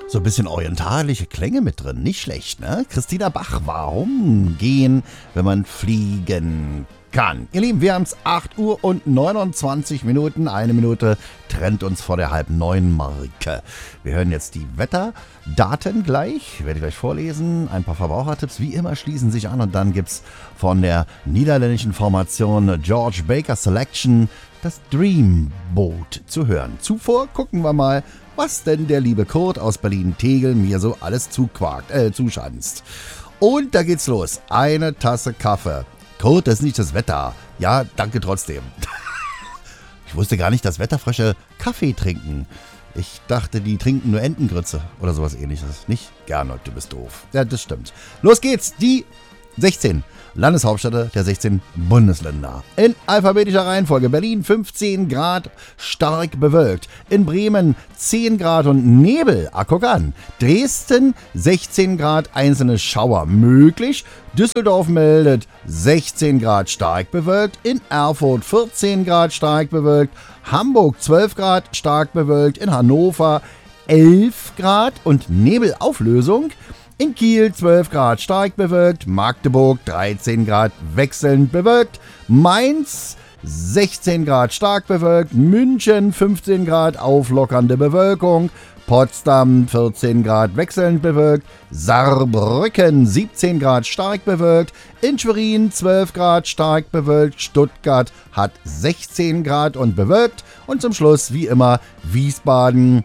So ein bisschen orientalische Klänge mit drin, nicht schlecht, ne? Christina Bach, warum gehen, wenn man fliegen kann? Ihr Lieben, wir haben es 8 Uhr und 29 Minuten. Eine Minute trennt uns vor der 8:30-Marke. Wir hören jetzt die Wetterdaten gleich. Werde ich gleich vorlesen. Ein paar Verbrauchertipps, wie immer, schließen sich an. Und dann gibt es von der niederländischen Formation George Baker Selection das Dreamboat zu hören. Zuvor gucken wir mal, was denn der liebe Kurt aus Berlin-Tegel mir so alles zuschanzt. Und da geht's los. Eine Tasse Kaffee. Kurt, das ist nicht das Wetter. Ja, danke trotzdem. Ich wusste gar nicht, dass Wetterfrösche Kaffee trinken. Ich dachte, die trinken nur Entengrütze oder sowas ähnliches. Nicht? Gernot, du bist doof. Ja, das stimmt. Los geht's. Die 16 Landeshauptstädte der 16 Bundesländer. In alphabetischer Reihenfolge: Berlin 15 Grad, stark bewölkt. In Bremen 10 Grad und Nebel. Guck an. Dresden 16 Grad, einzelne Schauer möglich. Düsseldorf meldet 16 Grad, stark bewölkt. In Erfurt 14 Grad, stark bewölkt. Hamburg 12 Grad, stark bewölkt. In Hannover 11 Grad und Nebelauflösung. In Kiel 12 Grad, stark bewölkt. Magdeburg 13 Grad, wechselnd bewölkt. Mainz 16 Grad, stark bewölkt. München 15 Grad, auflockernde Bewölkung. Potsdam 14 Grad, wechselnd bewölkt. Saarbrücken 17 Grad, stark bewölkt. In Schwerin 12 Grad, stark bewölkt. Stuttgart hat 16 Grad und bewölkt. Und zum Schluss, wie immer, Wiesbaden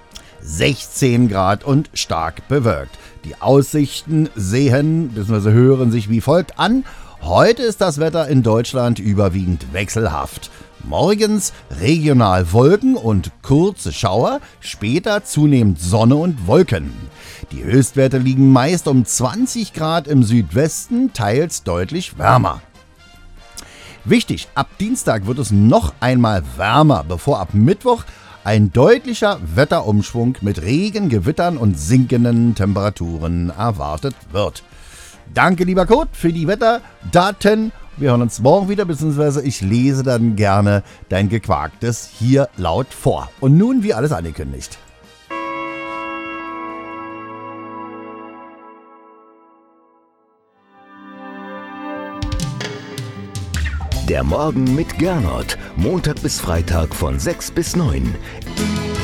16 Grad und stark bewölkt. Die Aussichten sehen bzw. hören sich wie folgt an. Heute ist das Wetter in Deutschland überwiegend wechselhaft. Morgens regional Wolken und kurze Schauer, später zunehmend Sonne und Wolken. Die Höchstwerte liegen meist um 20 Grad im Südwesten, teils deutlich wärmer. Wichtig, ab Dienstag wird es noch einmal wärmer, bevor ab Mittwoch ein deutlicher Wetterumschwung mit Regen, Gewittern und sinkenden Temperaturen erwartet wird. Danke, lieber Kurt, für die Wetterdaten. Wir hören uns morgen wieder, beziehungsweise ich lese dann gerne dein Gequaktes hier laut vor. Und nun, wie alles angekündigt. Der Morgen mit Gernot. Montag bis Freitag von 6 bis 9.